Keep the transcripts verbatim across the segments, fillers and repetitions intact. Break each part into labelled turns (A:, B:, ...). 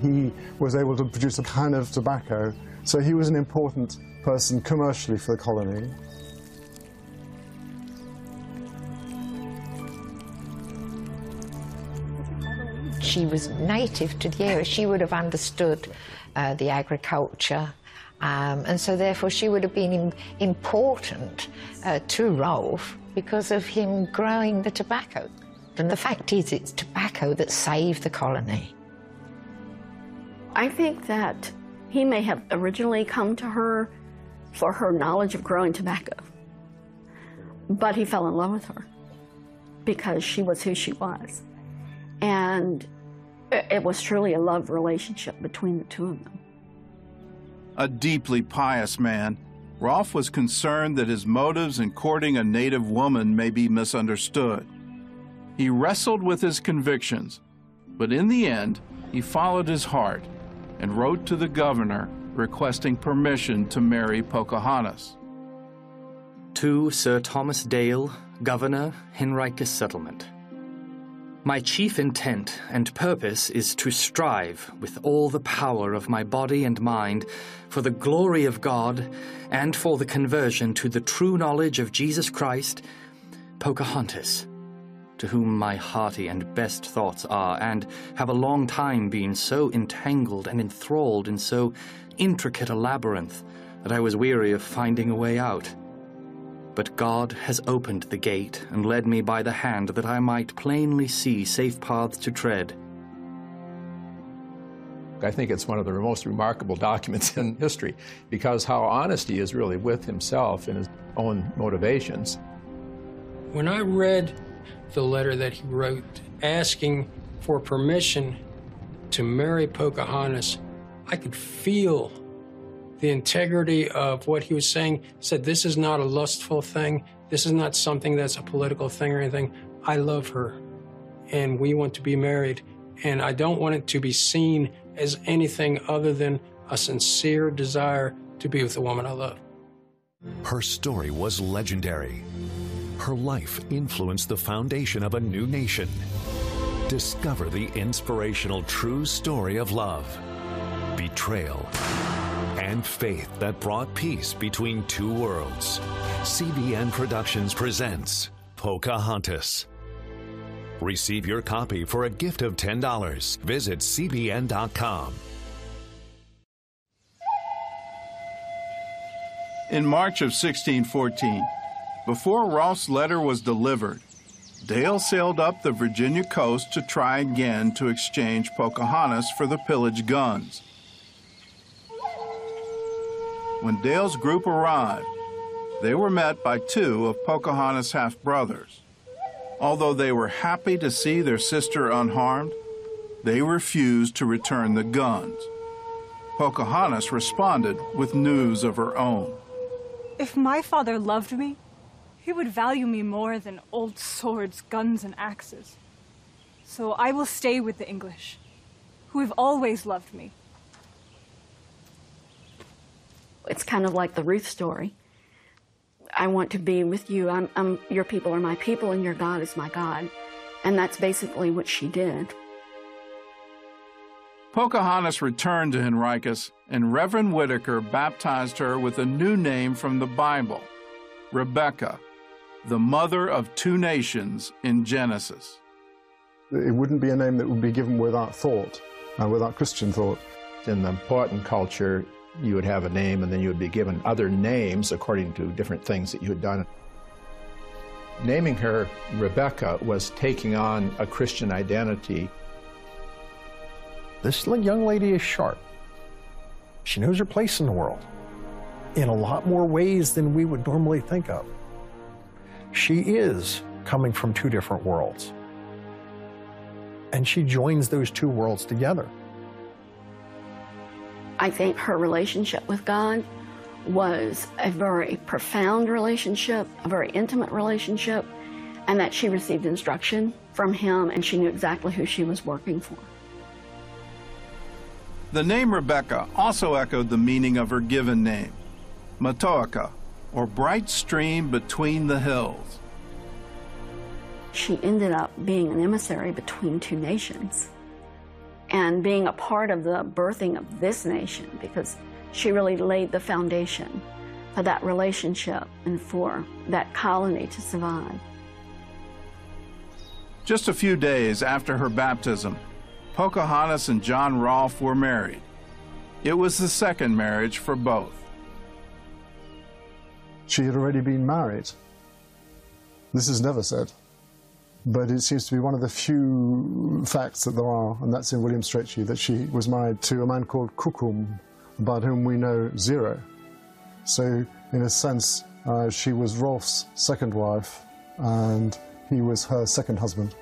A: he was able to produce a kind of tobacco. So he was an important person commercially for the colony.
B: She was native to the area. She would have understood uh, the agriculture, um, and so therefore she would have been im important uh, to Rolfe because of him growing the tobacco. And the fact is, it's tobacco that saved the colony.
C: I think that he may have originally come to her for her knowledge of growing tobacco, but he fell in love with her because she was who she was. And it was truly a love relationship between the two of them.
D: A deeply pious man, Rolfe was concerned that his motives in courting a native woman may be misunderstood. He wrestled with his convictions, but in the end, he followed his heart and wrote to the governor requesting permission to marry Pocahontas.
E: To Sir Thomas Dale, Governor, Henricus Settlement. My chief intent and purpose is to strive with all the power of my body and mind for the glory of God and for the conversion to the true knowledge of Jesus Christ, Pocahontas, to whom my hearty and best thoughts are, and have a long time been so entangled and enthralled in so intricate a labyrinth that I was weary of finding a way out. But God has opened the gate and led me by the hand that I might plainly see safe paths to tread.
F: I think it's one of the most remarkable documents in history because how honest he is really with himself and his own motivations.
G: When I read the letter that he wrote asking for permission to marry Pocahontas, I could feel the integrity of what he was saying. He said, this is not a lustful thing. This is not something that's a political thing or anything. I love her, and we want to be married, and I don't want it to be seen as anything other than a sincere desire to be with the woman I love.
H: Her story was legendary. Her life influenced the foundation of a new nation. Discover the inspirational true story of love, betrayal, and faith that brought peace between two worlds. C B N Productions presents Pocahontas. Receive your copy for a gift of ten dollars. Visit C B N dot com.
D: In March of sixteen fourteen, before Rolfe's letter was delivered, Dale sailed up the Virginia coast to try again to exchange Pocahontas for the pillaged guns. When Dale's group arrived, they were met by two of Pocahontas' half-brothers. Although they were happy to see their sister unharmed, they refused to return the guns. Pocahontas responded with news of her own.
I: If my father loved me, he would value me more than old swords, guns, and axes. So I will stay with the English, who have always loved me.
C: It's kind of like the Ruth story. I want to be with you. I'm, I'm, your people are my people, and your God is my God. And that's basically what she did.
D: Pocahontas returned to Henricus, and Reverend Whitaker baptized her with a new name from the Bible, Rebecca, the mother of two nations in Genesis.
A: It wouldn't be a name that would be given without thought, and without Christian thought.
F: In the important culture, you would have a name and then you would be given other names according to different things that you had done. Naming her Rebecca was taking on a Christian identity.
J: This young lady is sharp. She knows her place in the world in a lot more ways than we would normally think of. She is coming from two different worlds, and she joins those two worlds together.
C: I think her relationship with God was a very profound relationship, a very intimate relationship, and that she received instruction from him and she knew exactly who she was working for.
D: The name Rebecca also echoed the meaning of her given name, Matoaka, or bright stream between the hills.
C: She ended up being an emissary between two nations. and being a part of the birthing of this nation, because she really laid the foundation for that relationship and for that colony to survive.
D: Just a few days after her baptism, Pocahontas and John Rolfe were married. It was the second marriage for both.
A: She had already been married. This is never said, but it seems to be one of the few facts that there are, and that's in William Strachey, that she was married to a man called Cucum, about whom we know zero. So, in a sense, uh, she was Rolfe's second wife, and he was her second husband.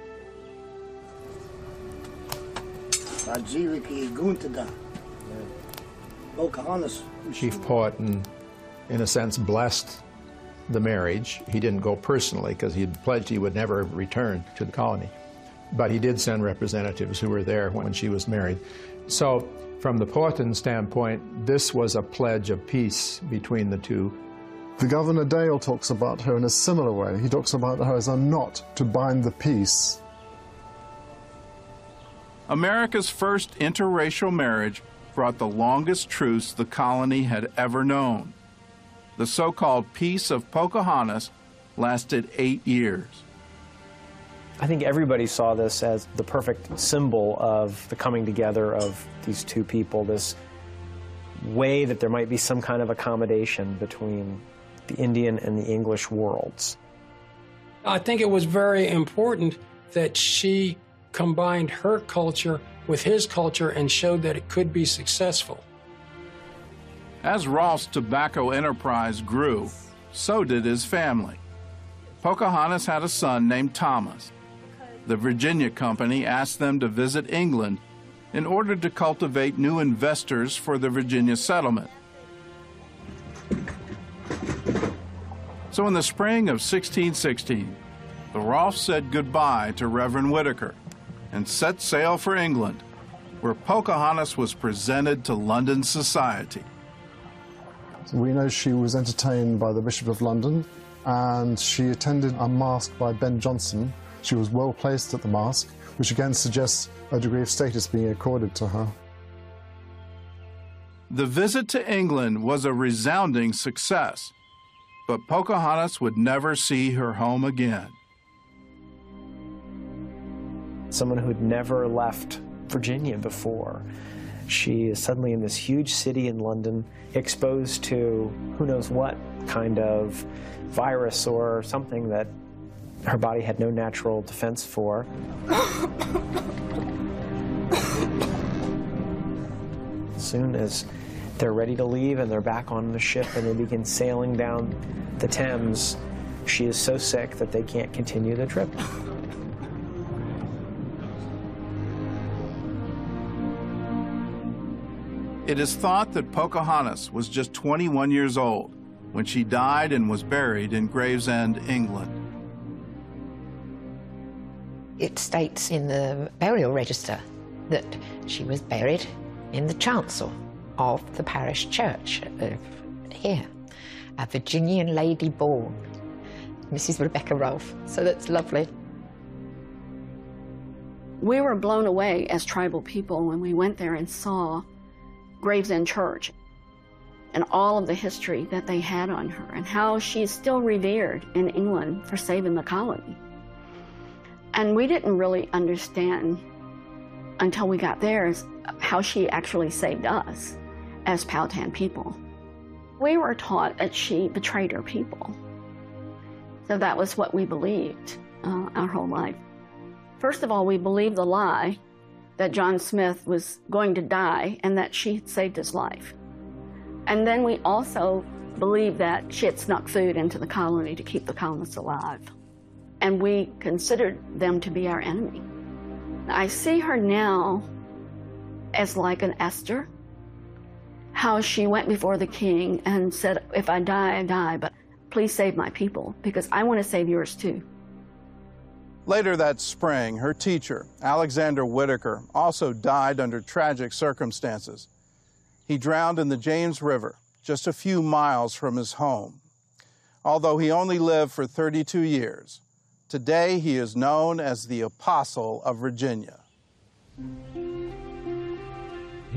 F: Chief Powhatan, in a sense, blessed the marriage. He didn't go personally because he had pledged he would never return to the colony. But he did send representatives who were there when she was married. So from the Powhatan standpoint, this was a pledge of peace between the two.
A: The Governor Dale talks about her in a similar way. He talks about her as a knot to bind the peace.
D: America's first interracial marriage brought the longest truce the colony had ever known. The so-called Peace of Pocahontas lasted eight years.
K: I think everybody saw this as the perfect symbol of the coming together of these two people, this way that there might be some kind of accommodation between the Indian and the English worlds.
G: I think it was very important that she combined her culture with his culture and showed that it could be successful.
D: As Rolfe's tobacco enterprise grew, so did his family. Pocahontas had a son named Thomas. The Virginia Company asked them to visit England in order to cultivate new investors for the Virginia settlement. So in the spring of sixteen sixteen, the Rolfes said goodbye to Reverend Whitaker and set sail for England, where Pocahontas was presented to London society.
A: We know she was entertained by the Bishop of London, and she attended a masque by Ben Jonson. She was well placed at the masque, which again suggests a degree of status being accorded to her.
D: The visit to England was a resounding success, but Pocahontas would never see her home again.
K: Someone who had never left Virginia before. She is suddenly in this huge city in London, exposed to who knows what kind of virus or something that her body had no natural defense for. As soon as they're ready to leave and they're back on the ship and they begin sailing down the Thames, she is so sick that they can't continue the trip.
D: It is thought that Pocahontas was just twenty-one years old when she died and was buried in Gravesend, England.
B: It states in the burial register that she was buried in the chancel of the parish church uh, here, a Virginian lady born, Missus Rebecca Rolfe. So that's lovely.
C: We were blown away as tribal people when we went there and saw Gravesend Church and all of the history that they had on her and how she's still revered in England for saving the colony. And we didn't really understand until we got there how she actually saved us as Powhatan people. We were taught that she betrayed her people. So that was what we believed uh, our whole life. First of all, we believed the lie that John Smith was going to die and that she had saved his life. And then we also believed that she had snuck food into the colony to keep the colonists alive. And we considered them to be our enemy. I see her now as like an Esther, how she went before the king and said, if I die, I die, but please save my people, because I want to save yours too.
D: Later that spring, her teacher, Alexander Whitaker, also died under tragic circumstances. He drowned in the James River, just a few miles from his home. Although he only lived for thirty-two years, today he is known as the Apostle of Virginia.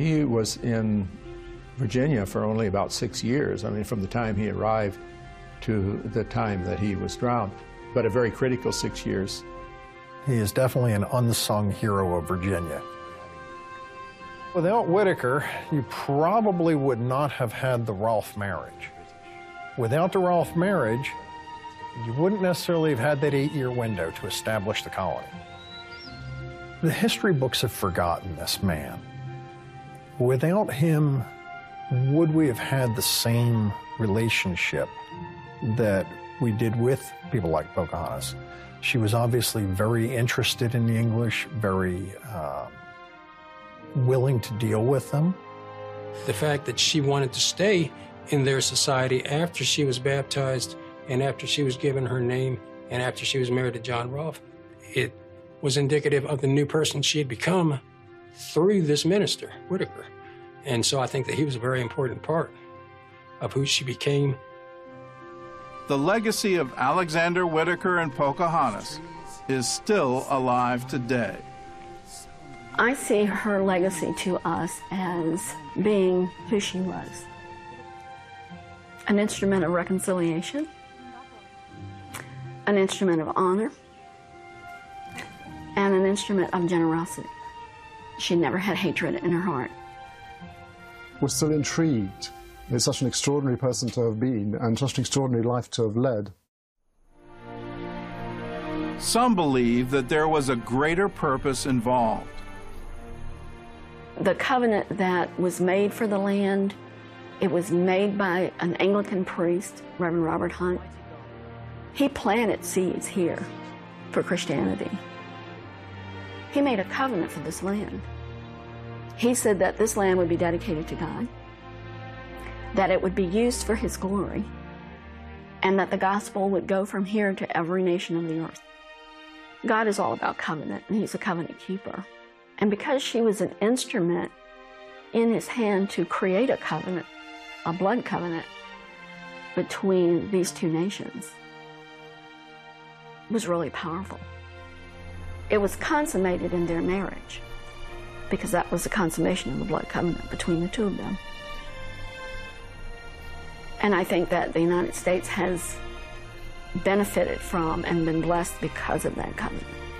F: He was in Virginia for only about six years. I mean, from the time he arrived to the time that he was drowned, but a very critical six years.
J: He is definitely an unsung hero of Virginia. Without Whitaker, you probably would not have had the Rolfe marriage. Without the Rolfe marriage, you wouldn't necessarily have had that eight-year window to establish the colony. The history books have forgotten this man. Without him, would we have had the same relationship that we did with people like Pocahontas? She was obviously very interested in the English, very uh, willing to deal with them.
G: The fact that she wanted to stay in their society after she was baptized and after she was given her name and after she was married to John Rolfe, it was indicative of the new person she had become through this minister, Whitaker. And so I think that he was a very important part of who she became.
D: The legacy of Alexander Whitaker and Pocahontas is still alive today.
C: I see her legacy to us as being who she was. An instrument of reconciliation, an instrument of honor, and an instrument of generosity. She never had hatred in her heart.
A: We're still intrigued. It's such an extraordinary person to have been and such an extraordinary life to have led.
D: Some believe that there was a greater purpose involved.
C: The covenant that was made for the land, it was made by an Anglican priest, Reverend Robert Hunt. He planted seeds here for Christianity. He made a covenant for this land. He said that this land would be dedicated to God, that it would be used for His glory, and that the gospel would go from here to every nation of the earth. God is all about covenant, and He's a covenant keeper. And because she was an instrument in His hand to create a covenant, a blood covenant between these two nations, it was really powerful. It was consummated in their marriage, because that was the consummation of the blood covenant between the two of them. And I think that the United States has benefited from and been blessed because of that covenant.